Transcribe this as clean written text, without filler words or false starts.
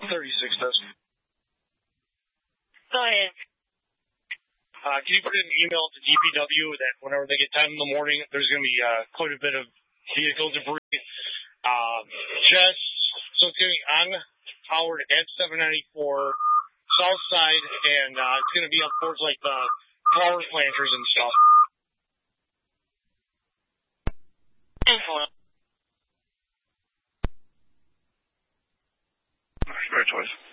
36 does. Go ahead. Can you put an email to DPW that whenever they get time in the morning, there's going to be quite a bit of vehicle debris. So it's going to be on Howard at 794 South Side, and it's going to be up towards like the flower planters and stuff. Info. Fair choice.